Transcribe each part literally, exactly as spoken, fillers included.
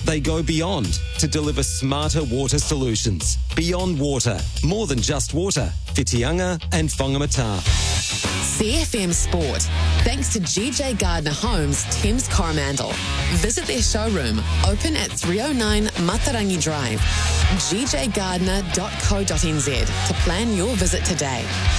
They go beyond to deliver smarter water solutions. Beyond Water, more than just water. Whitianga and Whangamata. C F M Sport, thanks to G J Gardner Homes, Thames Coromandel. Visit their showroom, open at three oh nine Matarangi Drive. g j gardner dot co dot n z to plan your visit today.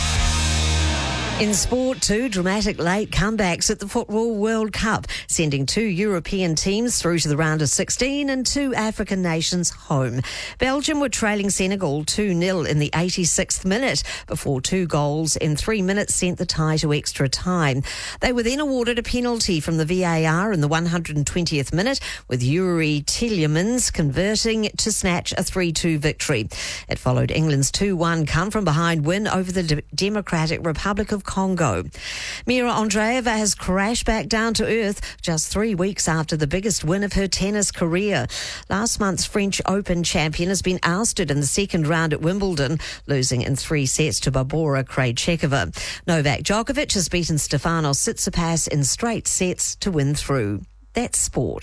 In sport, two dramatic late comebacks at the Football World Cup, sending two European teams through to the round of sixteen and two African nations home. Belgium were trailing Senegal two nil in the eighty-sixth minute before two goals in three minutes sent the tie to extra time. They were then awarded a penalty from the V A R in the one hundred twentieth minute, with Yuri Tielemans converting to snatch a three two victory. It followed England's two one come-from-behind win over the D- Democratic Republic of Congo. Mira Andreeva has crashed back down to earth just three weeks after the biggest win of her tennis career. Last month's French Open champion has been ousted in the second round at Wimbledon, losing in three sets to Barbora Krejcikova. Novak Djokovic has beaten Stefanos Tsitsipas in straight sets to win through. That's sport.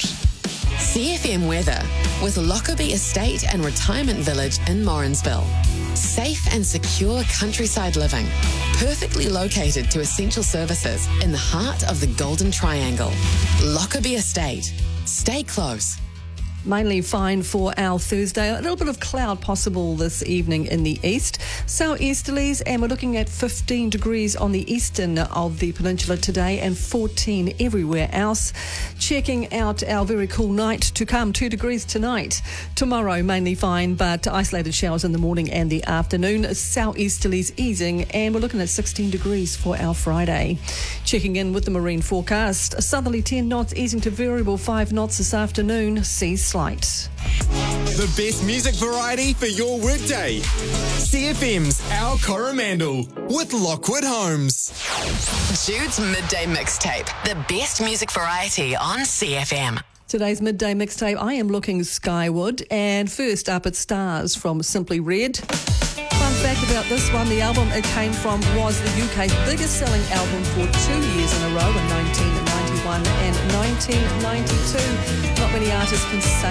C F M weather with Lockerbie Estate and Retirement Village in Morrinsville. Safe and secure countryside living, perfectly located to essential services in the heart of the Golden Triangle. Lockerbie Estate. Stay close. Mainly fine for our Thursday. A little bit of cloud possible this evening in the east. Southeasterlies, and we're looking at fifteen degrees on the eastern of the peninsula today and fourteen everywhere else. Checking out our very cool night to come, two degrees tonight. Tomorrow, mainly fine, but isolated showers in the morning and the afternoon. Southeasterlies easing, and we're looking at sixteen degrees for our Friday. Checking in with the marine forecast. Southerly ten knots, easing to variable five knots this afternoon. Seas slight. The best music variety for your workday. C F M's Our Coromandel with Lockwood Homes. Jude's Midday Mixtape. The best music variety on C F M. Today's midday mixtape, I am looking skyward. And first up, it's Stars from Simply Red. Fun fact about this one, the album it came from was the U K's biggest selling album for two years in a row in nineteen ninety-one and nineteen ninety-two. Not many artists can say